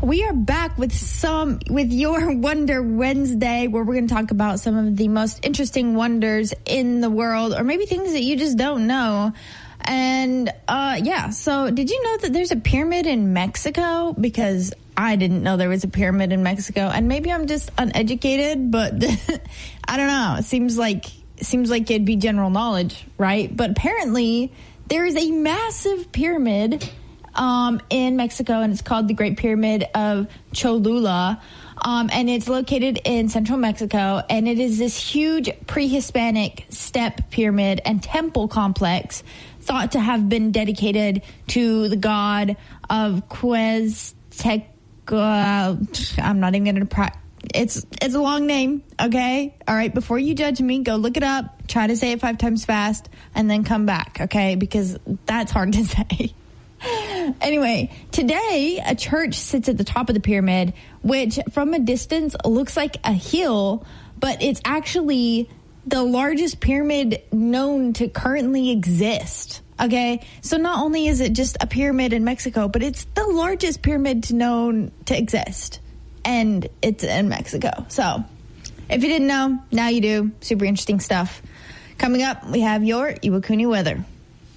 We are back with your Wonder Wednesday, where we're going to talk about some of the most interesting wonders in the world, or maybe things that you just don't know. And so did you know that there's a pyramid in Mexico? Because I didn't know there was a pyramid in Mexico, and maybe I'm just uneducated, but I don't know. It seems like it'd be general knowledge, right? But apparently there is a massive pyramid in Mexico, and it's called the Great Pyramid of Cholula, and it's located in central Mexico, and it is this huge pre-Hispanic step pyramid and temple complex thought to have been dedicated to the god of Quetzalcoatl. I'm not even going to it's a long name, okay? All right, before you judge me, go look it up, try to say it 5 times fast, and then come back, okay? Because that's hard to say. Anyway, today a church sits at the top of the pyramid, which from a distance looks like a hill, but it's actually the largest pyramid known to currently exist. Okay, so not only is it just a pyramid in Mexico, but it's the largest pyramid known to exist, and it's in Mexico. So if you didn't know, now you do. Super interesting stuff. Coming up, we have your Iwakuni weather.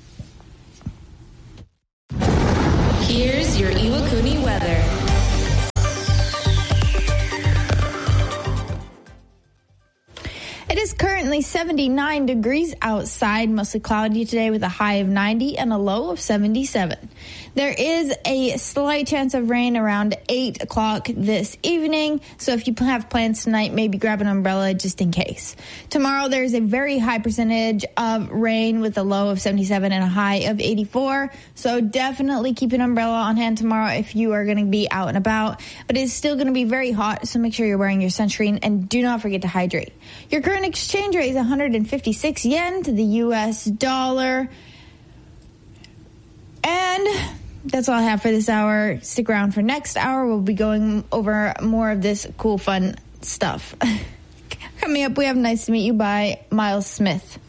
Here's your Iwakuni weather. It is currently 79 degrees outside, mostly cloudy today with a high of 90 and a low of 77. There is a slight chance of rain around 8 o'clock this evening, so if you have plans tonight, maybe grab an umbrella just in case. Tomorrow, there's a very high percentage of rain with a low of 77 and a high of 84, so definitely keep an umbrella on hand tomorrow if you are going to be out and about, but it's still going to be very hot, so make sure you're wearing your sunscreen, and do not forget to hydrate. Your current exchange rate is 156 yen to the U.S. dollar. And that's all I have for this hour. Stick around for next hour. We'll be going over more of this cool, fun stuff. Coming up, we have Nice to Meet You by Miles Smith.